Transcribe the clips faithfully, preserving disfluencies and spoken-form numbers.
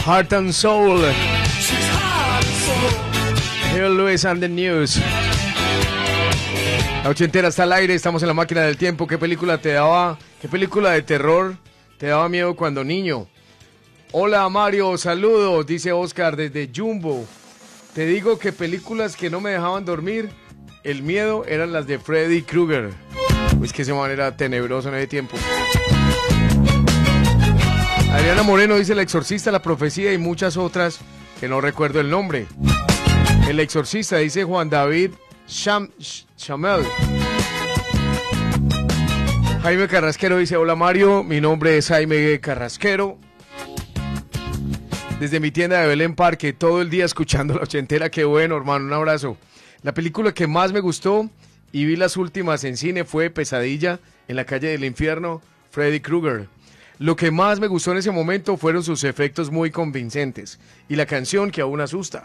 Heart and Soul. Here Luis and the News. La ochentera está al aire, estamos en la máquina del tiempo. ¿Qué película te daba, qué película de terror te daba miedo cuando niño? Hola Mario, saludos, dice Oscar desde Jumbo. Te digo que películas que no me dejaban dormir, el miedo eran las de Freddy Krueger. Pues que ese man era tenebroso en ese tiempo. Adriana Moreno dice El Exorcista, La Profecía y muchas otras que no recuerdo el nombre. El Exorcista, dice Juan David Cham Chamel. Jaime Carrasquero dice, hola Mario, mi nombre es Jaime Carrasquero. Desde mi tienda de Belén Parque, todo el día escuchando la ochentera, qué bueno hermano, un abrazo. La película que más me gustó y vi las últimas en cine fue Pesadilla en la calle del infierno, Freddy Krueger. Lo que más me gustó en ese momento fueron sus efectos muy convincentes y la canción que aún asusta.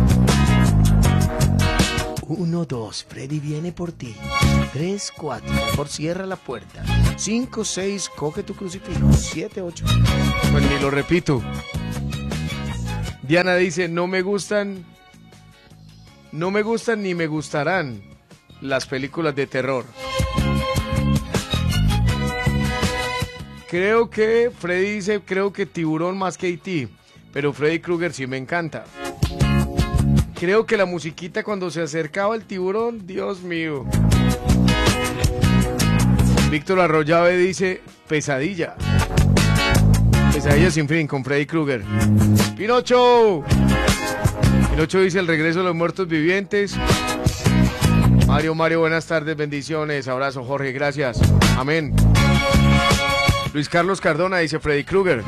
Uno, dos, Freddy viene por ti. Tres, cuatro, mejor cierra la puerta. Cinco, seis, coge tu crucifijo. Siete, ocho. Pues ni lo repito. Diana dice, no me gustan, no me gustan ni me gustarán las películas de terror. Creo que, Freddy dice, creo que Tiburón más que E T, pero Freddy Krueger sí me encanta. Creo que la musiquita cuando se acercaba el tiburón, Dios mío. Víctor Arroyave dice, Pesadilla. Pesadilla sin fin con Freddy Krueger. Pinocho. Pinocho dice, El regreso de los muertos vivientes. Mario, Mario, buenas tardes, bendiciones. Abrazo, Jorge, gracias. Amén. Luis Carlos Cardona dice, Freddy Krueger.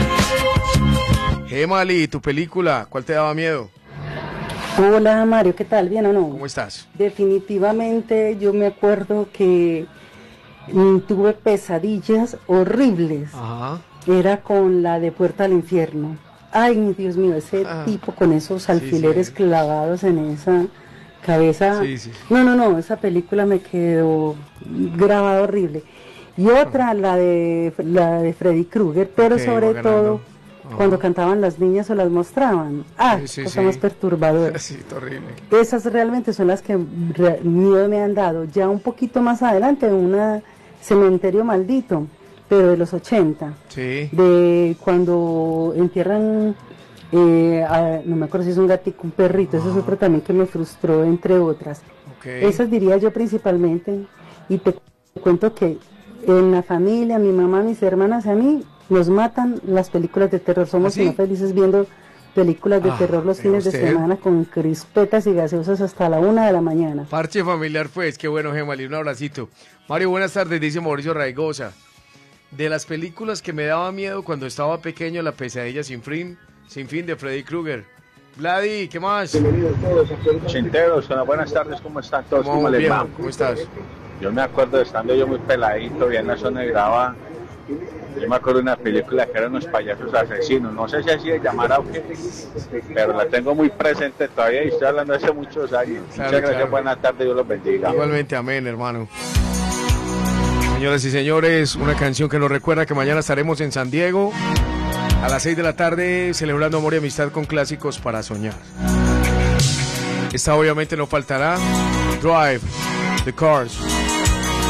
Gemali, tu película, ¿cuál te daba miedo? Hola Mario, ¿qué tal? ¿Bien o no? ¿Cómo estás? Definitivamente yo me acuerdo que mm, tuve pesadillas horribles. Ajá. Era con la de Puerta al Infierno. Ay, mi Dios mío, ese ah, tipo con esos alfileres sí, sí. clavados en esa cabeza. Sí, sí. No, no, no, esa película me quedó grabada horrible. Y otra, la de la de Freddy Krueger, pero okay, sobre todo uh-huh. cuando cantaban las niñas o las mostraban. Ah, sí, sí, cosa sí. más perturbadora. Sí, horrible. Esas realmente son las que miedo me han dado. Ya un poquito más adelante, una Cementerio Maldito, pero de los ochenta. Sí. De cuando entierran, eh, a, no me acuerdo si es un gatito, un perrito, uh-huh. eso es otro también que me frustró, entre otras. Okay. Esas diría yo principalmente. Y te cuento que en la familia, mi mamá, mis hermanas y a mí, nos matan las películas de terror. Somos ¿Ah, sí? felices viendo películas de ah, terror los fines usted? de semana con crispetas y gaseosas hasta la una de la mañana. Parche familiar pues, qué bueno, Gemali, un abracito. Mario, buenas tardes, dice Mauricio Raigosa. De las películas que me daba miedo cuando estaba pequeño, La Pesadilla sin fin, sin fin de Freddy Krueger. Vladi, ¿qué más? Bienvenidos todos. Chinteros, buenas tardes, ¿cómo están todos? ¿Cómo, ¿Cómo les va? ¿Cómo estás? Yo me acuerdo de estando yo muy peladito, bien en la zona de Grava. Yo me acuerdo de una película que eran unos payasos asesinos. No sé si así de llamar o qué, pero la tengo muy presente todavía y estoy hablando de hace muchos años. Claro, Muchas gracias, claro. Buenas tardes, Dios los bendiga. Igualmente, amén, hermano. Señoras y señores, una canción que nos recuerda que mañana estaremos en San Diego a las seis de la tarde celebrando amor y amistad con clásicos para soñar. Esta obviamente no faltará. Drive the Cars.